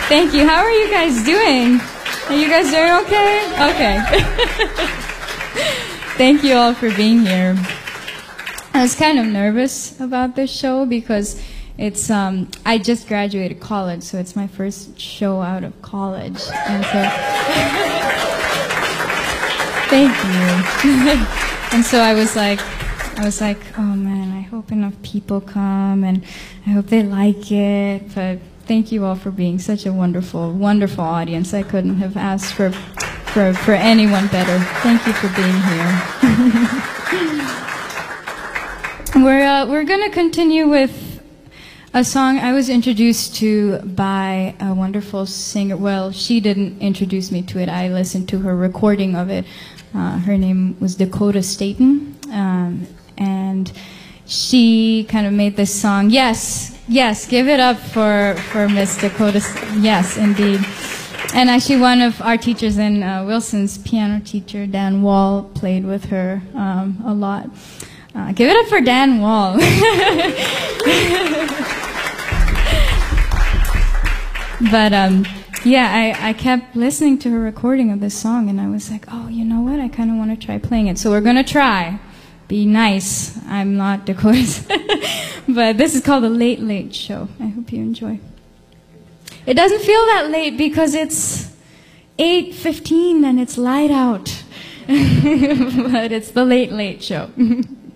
Thank you. How are you guys doing? Are you guys doing okay? Okay. Thank you all for being here. I was kind of nervous about this show because it's I just graduated college, so it's my first show out of college, and so thank you. And so I was like, oh man, I hope enough people come, and I hope they like it. But thank you all for being such a wonderful, wonderful audience. I couldn't have asked for anyone better. Thank you for being here. We're going to continue with a song I was introduced to by a wonderful singer. Well, she didn't introduce me to it. I listened to her recording of it. Her name was Dakota Staten, and she kind of made this song. Yes, give it up for Miss Dakota. Yes, indeed. And actually, one of our teachers in Wilson's, piano teacher, Dan Wall, played with her a lot. Give it up for Dan Wall. But yeah, I kept listening to her recording of this song, and I was like, oh, you know what? I kind of want to try playing it. So we're going to try. Be nice. I'm not Dakota's. But this is called The Late Late Show. I hope you enjoy. It doesn't feel that late because it's 8:15 and it's light out. But it's The Late Late Show.